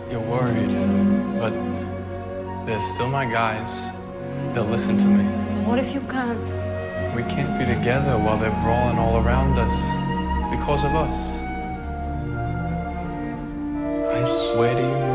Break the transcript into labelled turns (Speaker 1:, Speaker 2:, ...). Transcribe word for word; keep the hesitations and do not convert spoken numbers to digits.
Speaker 1: You're worried, but they're still my guys. They'll listen to me.
Speaker 2: What if you can't?
Speaker 1: We can't be together while they're brawling all around us because of us. I swear to you,